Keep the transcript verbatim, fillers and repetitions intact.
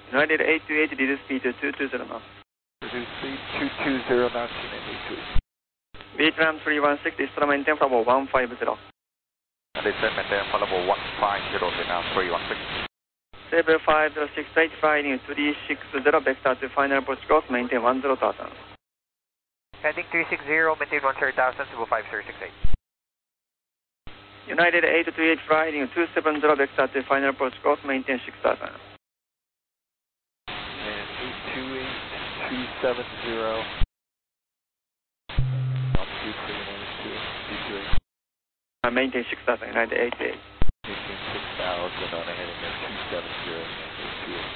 United eight two eight, reduce speed to two two zero knots. Reduce speed two two zero knots, United eight two eight. Vietnam three one six, Eastern maintain for level one five zero. Descend maintain for level one five zero, Vietnam three one six. seven five zero six eight, flying three six zero, vector to final approach course, maintain one zero thousand. Heading three six zero, maintain one zero thousand, two five zero six eight. United eight two eight, flying two seven zero, vector to final approach course, maintain six thousand. And eight two eight, two seven zero. Altitude for United two eight. Uh, maintain six thousand, United eight two eight. Maintain six thousand on a heading of two seven zero, United two eight.